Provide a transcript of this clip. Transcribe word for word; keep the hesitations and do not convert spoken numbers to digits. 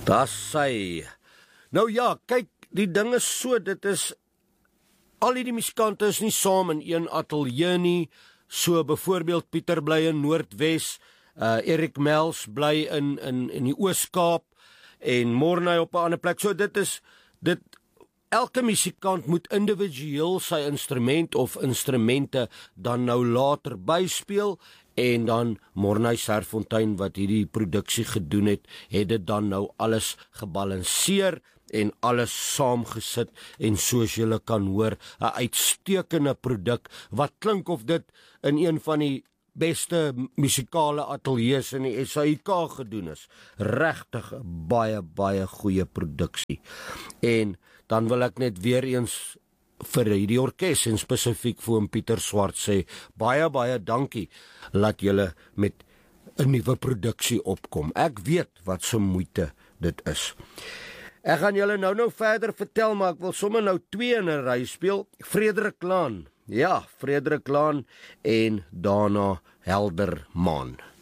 Daar sy. Nou ja, kyk, die ding is so, dit is, al die musikante is nie saam in een ateljee nie, so byvoorbeeld Pieter bly in Noordwes, uh, Erik Mels bly in, in, in die Oos-Kaap, en Mornay op 'n ander plek, so dit is, dit, elke musikant moet individueel sy instrument of instrumente dan nou later byspeel, en dan Mornay Serfontein wat hierdie produksie gedoen het, het dit dan nou alles gebalanseer en alles saamgesit en soos julle kan hoor, 'n uitstekende produk wat klink of dit in een van die beste musikale ateljees in die S A I K gedoen is. Regtig 'n baie baie goeie produksie. En dan wil ek net weer eens vir die orkes en spesifiek vir oom Pieter Swart sê, baie baie dankie dat julle met 'n nuwe produksie opkom. Ek weet wat so moeite dit is. Ek gaan julle nou nou verder vertel, maar ek wil sommer nou twee in 'n ry speel. Frederik Laan. Ja, Frederik Laan en daarna Helder Maan.